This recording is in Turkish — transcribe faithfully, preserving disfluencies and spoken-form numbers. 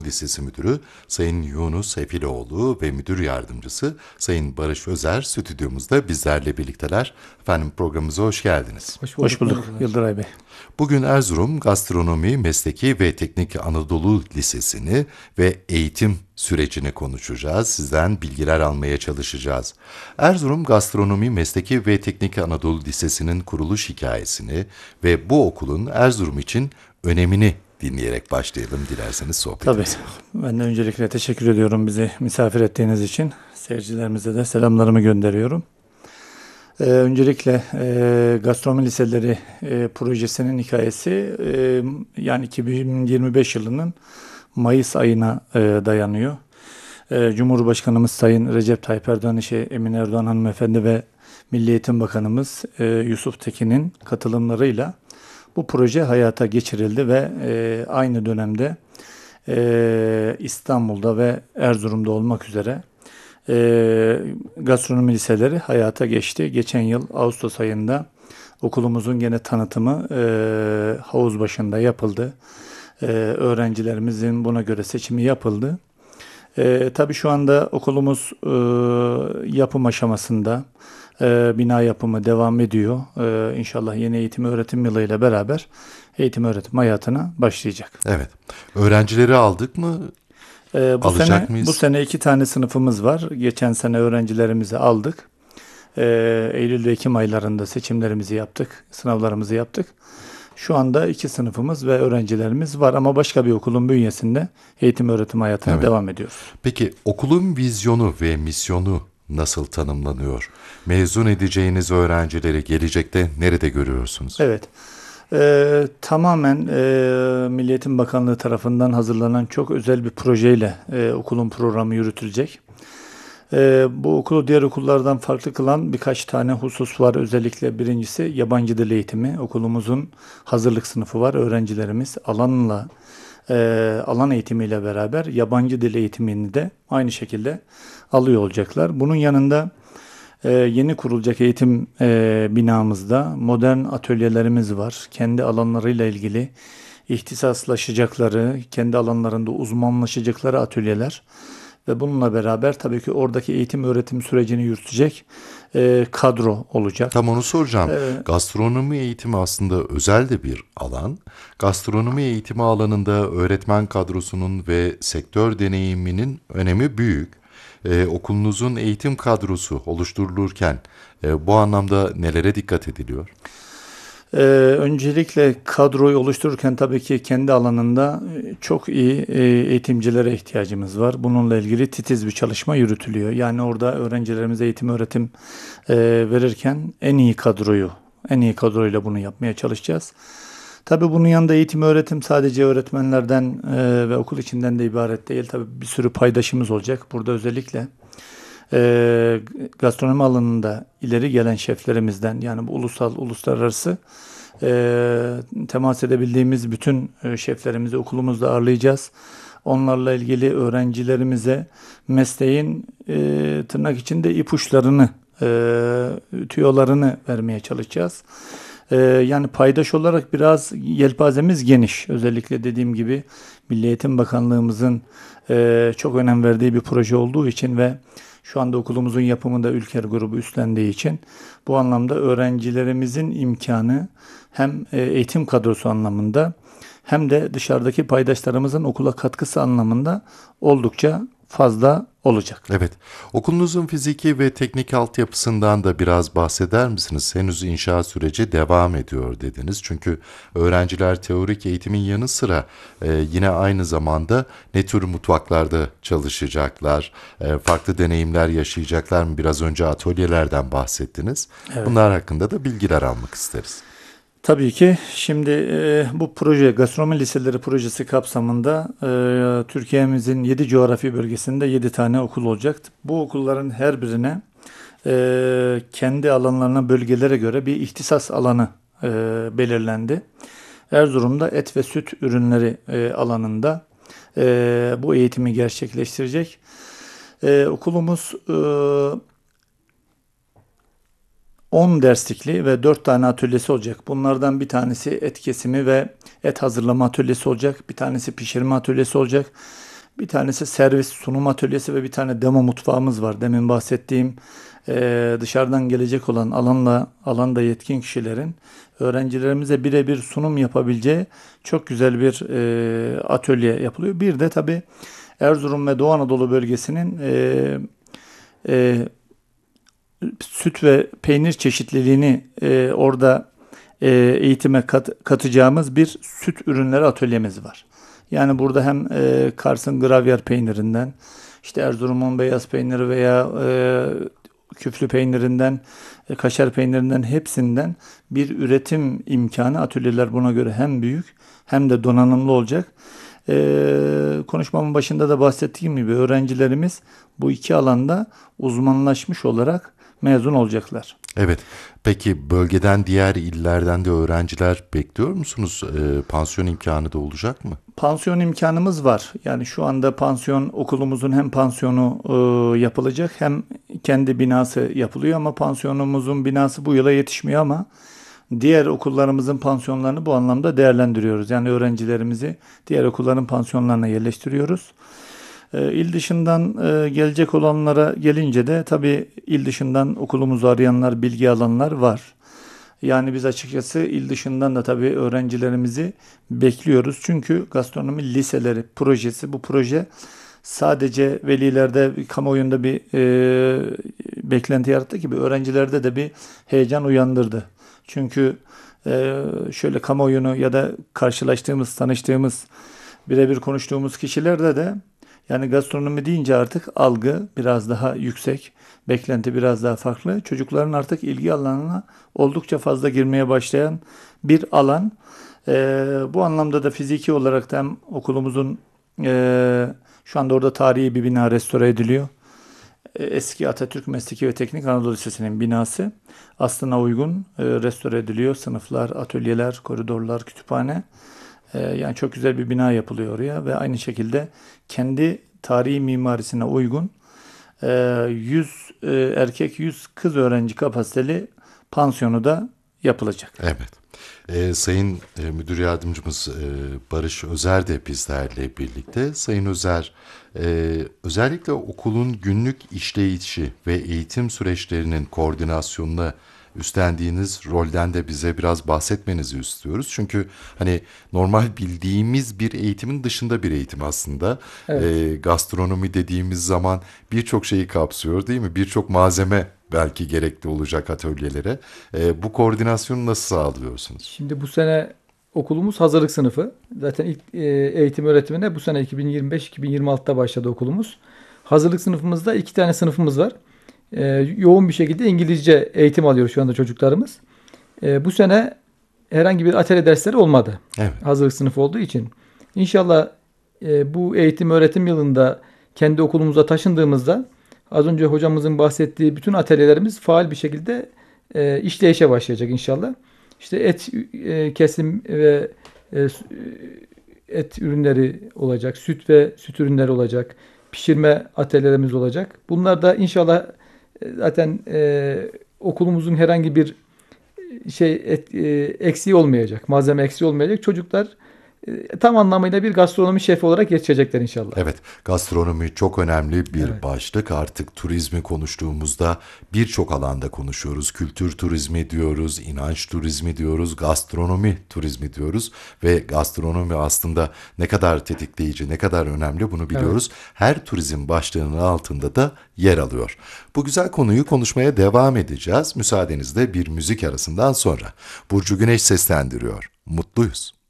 Lisesi Müdürü Sayın Yunus Efiloğlu ve Müdür Yardımcısı Sayın Barış Özer stüdyomuzda bizlerle birlikteler. Efendim programımıza hoş geldiniz. Hoş bulduk, Hoş bulduk merhabalar. Yıldıray Bey. Bugün Erzurum Gastronomi Mesleki ve Teknik Anadolu Lisesi'ni ve eğitim sürecini konuşacağız. Sizden bilgiler almaya çalışacağız. Erzurum Gastronomi Mesleki ve Teknik Anadolu Lisesi'nin kuruluş hikayesini ve bu okulun Erzurum için önemini dinleyerek başlayalım dilerseniz sohbetimize. Tabii. Ben de öncelikle teşekkür ediyorum bizi misafir ettiğiniz için. Seyircilerimize de selamlarımı gönderiyorum. Ee, öncelikle e, Gastronomi Liseleri e, projesinin hikayesi e, yani iki bin yirmi beş yılının Mayıs ayına e, dayanıyor. E, Cumhurbaşkanımız Sayın Recep Tayyip Erdoğan, eşi Emine Erdoğan hanımefendi ve Milli Eğitim Bakanımız e, Yusuf Tekin'in katılımlarıyla bu proje hayata geçirildi ve e, aynı dönemde e, İstanbul'da ve Erzurum'da olmak üzere e, gastronomi liseleri hayata geçti. Geçen yıl Ağustos ayında okulumuzun gene tanıtımı e, havuz başında yapıldı. E, öğrencilerimizin buna göre seçimi yapıldı. E, tabii şu anda okulumuz e, yapım aşamasında. E, bina yapımı devam ediyor. E, İnşallah yeni eğitim öğretim yılı ile beraber eğitim öğretim hayatına başlayacak. Evet. Öğrencileri aldık mı? E, bu Alacak sene mıyız? bu sene iki tane sınıfımız var. Geçen sene öğrencilerimizi aldık. E, Eylül ve Ekim aylarında seçimlerimizi yaptık, sınavlarımızı yaptık. Şu anda iki sınıfımız ve öğrencilerimiz var ama başka bir okulun bünyesinde eğitim öğretim hayatına Evet. devam ediyoruz. Peki okulun vizyonu ve misyonu nasıl tanımlanıyor? Mezun edeceğiniz öğrencileri gelecekte nerede görüyorsunuz? Evet. Ee, tamamen e, Milli Eğitim Bakanlığı tarafından hazırlanan çok özel bir projeyle e, okulun programı yürütülecek. E, bu okulu diğer okullardan farklı kılan birkaç tane husus var. Özellikle birincisi yabancı dil eğitimi. Okulumuzun hazırlık sınıfı var. Öğrencilerimiz alanla e, alan eğitimiyle beraber yabancı dil eğitimini de aynı şekilde alıyor olacaklar. Bunun yanında Ee, yeni kurulacak eğitim e, binamızda modern atölyelerimiz var. Kendi alanlarıyla ilgili ihtisaslaşacakları, kendi alanlarında uzmanlaşacakları atölyeler ve bununla beraber tabii ki oradaki eğitim öğretim sürecini yürütecek e, kadro olacak. Tam onu soracağım. Ee, Gastronomi eğitimi aslında özel de bir alan. Gastronomi eğitimi alanında öğretmen kadrosunun ve sektör deneyiminin önemi büyük. Ee, okulunuzun eğitim kadrosu oluşturulurken e, bu anlamda nelere dikkat ediliyor? Ee, öncelikle kadroyu oluştururken tabii ki kendi alanında e, çok iyi e, eğitimcilere ihtiyacımız var. Bununla ilgili titiz bir çalışma yürütülüyor. Yani orada öğrencilerimize eğitim öğretim e, verirken en iyi kadroyu, en iyi kadroyla bunu yapmaya çalışacağız. Tabii bunun yanında eğitim öğretim sadece öğretmenlerden e, ve okul içinden de ibaret değil. Tabii bir sürü paydaşımız olacak. Burada özellikle e, gastronomi alanında ileri gelen şeflerimizden yani bu ulusal, uluslararası e, temas edebildiğimiz bütün e, şeflerimizi okulumuzda ağırlayacağız. Onlarla ilgili öğrencilerimize mesleğin e, tırnak içinde ipuçlarını, e, tüyolarını vermeye çalışacağız. Ee, yani paydaş olarak biraz yelpazemiz geniş. Özellikle dediğim gibi Milli Eğitim Bakanlığımızın e, çok önem verdiği bir proje olduğu için ve şu anda okulumuzun yapımında Ülker grubu üstlendiği için bu anlamda öğrencilerimizin imkanı hem e, eğitim kadrosu anlamında hem de dışarıdaki paydaşlarımızın okula katkısı anlamında oldukça fazla olacak. Evet. Okulunuzun fiziki ve teknik altyapısından da biraz bahseder misiniz? Henüz inşaat süreci devam ediyor dediniz. Çünkü öğrenciler teorik eğitimin yanı sıra e, yine aynı zamanda ne tür mutfaklarda çalışacaklar, e, farklı deneyimler yaşayacaklar mı? Biraz önce atölyelerden bahsettiniz. Evet. Bunlar hakkında da bilgiler almak isteriz. Tabii ki şimdi e, bu proje gastronomi liseleri projesi kapsamında e, Türkiye'mizin yedi coğrafi bölgesinde yedi tane okul olacak. Bu okulların her birine e, kendi alanlarına bölgelere göre bir ihtisas alanı e, belirlendi. Erzurum'da et ve süt ürünleri e, alanında e, bu eğitimi gerçekleştirecek. E, okulumuz e, on derslikli ve dört tane atölyesi olacak. Bunlardan bir tanesi et kesimi ve et hazırlama atölyesi olacak. Bir tanesi pişirme atölyesi olacak. Bir tanesi servis sunum atölyesi ve bir tane demo mutfağımız var. Demin bahsettiğim e, dışarıdan gelecek olan alanla alanda yetkin kişilerin öğrencilerimize birebir sunum yapabileceği çok güzel bir e, atölye yapılıyor. Bir de tabii Erzurum ve Doğu Anadolu bölgesinin e, e, süt ve peynir çeşitliliğini e, orada e, eğitime kat, katacağımız bir süt ürünleri atölyemiz var. Yani burada hem e, Kars'ın gravyer peynirinden, işte Erzurum'un beyaz peyniri veya e, küflü peynirinden, e, kaşar peynirinden hepsinden bir üretim imkanı. Atölyeler buna göre hem büyük hem de donanımlı olacak. E, konuşmamın başında da bahsettiğim gibi öğrencilerimiz bu iki alanda uzmanlaşmış olarak mezun olacaklar. Evet. Peki bölgeden diğer illerden de öğrenciler bekliyor musunuz? E, pansiyon imkanı da olacak mı? Pansiyon imkanımız var. Yani şu anda pansiyon okulumuzun hem pansiyonu e, yapılacak hem kendi binası yapılıyor ama pansiyonumuzun binası bu yıla yetişmiyor ama diğer okullarımızın pansiyonlarını bu anlamda değerlendiriyoruz. Yani öğrencilerimizi diğer okulların pansiyonlarına yerleştiriyoruz. E, il dışından e, gelecek olanlara gelince de tabii il dışından okulumuzu arayanlar, bilgi alanlar var. Yani biz açıkçası il dışından da tabii öğrencilerimizi bekliyoruz. Çünkü gastronomi liseleri projesi, bu proje sadece velilerde, kamuoyunda bir e, beklenti yarattı gibi öğrencilerde de bir heyecan uyandırdı. Çünkü e, şöyle kamuoyunu ya da karşılaştığımız, tanıştığımız, birebir konuştuğumuz kişilerde de yani gastronomi deyince artık algı biraz daha yüksek, beklenti biraz daha farklı. Çocukların artık ilgi alanına oldukça fazla girmeye başlayan bir alan. Ee, bu anlamda da fiziki olarak da hem okulumuzun e, şu anda orada tarihi bir bina restore ediliyor. E, Eski Atatürk Mesleki ve Teknik Anadolu Lisesi'nin binası aslına uygun e, restore ediliyor. Sınıflar, atölyeler, koridorlar, kütüphane. Yani çok güzel bir bina yapılıyor oraya ve aynı şekilde kendi tarihi mimarisine uygun yüz erkek yüz kız öğrenci kapasiteli pansiyonu da yapılacak. Evet. Ee, Sayın e, Müdür Yardımcımız e, Barış Özer de bizlerle birlikte. Sayın Özer, e, özellikle okulun günlük işleyişi ve eğitim süreçlerinin koordinasyonuna üstlendiğiniz rolden de bize biraz bahsetmenizi istiyoruz. Çünkü hani normal bildiğimiz bir eğitimin dışında bir eğitim aslında. Evet. E, gastronomi dediğimiz zaman birçok şeyi kapsıyor değil mi? Birçok malzeme belki gerekli olacak atölyelere. E, bu koordinasyonu nasıl sağlıyorsunuz? Şimdi bu sene okulumuz hazırlık sınıfı. Zaten ilk e, eğitim öğretimine bu sene iki bin yirmi beş iki bin yirmi altıda başladı okulumuz. Hazırlık sınıfımızda iki tane sınıfımız var. E, yoğun bir şekilde İngilizce eğitim alıyor şu anda çocuklarımız. E, bu sene herhangi bir atölye dersleri olmadı. Evet. Hazırlık sınıfı olduğu için. İnşallah e, bu eğitim öğretim yılında kendi okulumuza taşındığımızda az önce hocamızın bahsettiği bütün atölyelerimiz faal bir şekilde e, işleyişe başlayacak inşallah. İşte et e, kesim ve e, et ürünleri olacak, süt ve süt ürünleri olacak, pişirme atölyelerimiz olacak. Bunlar da inşallah e, zaten e, okulumuzun herhangi bir şey et, e, eksiği olmayacak, malzeme eksiği olmayacak. Çocuklar e, tam anlamıyla bir gastronomi şefi olarak yetişecekler inşallah. Evet, gastronomi çok önemli bir Evet. başlık. Artık turizmi konuştuğumuzda birçok alanda konuşuyoruz. Kültür turizmi diyoruz, inanç turizmi diyoruz, gastronomi turizmi diyoruz ve gastronomi aslında ne kadar tetikleyici, ne kadar önemli bunu biliyoruz. Her turizm başlığının altında da yer alıyor. Bu güzel konuyu konuşmaya devam edeceğiz. Müsaadenizle bir müzik arasından sonra. Burcu Güneş seslendiriyor. Mutluyuz.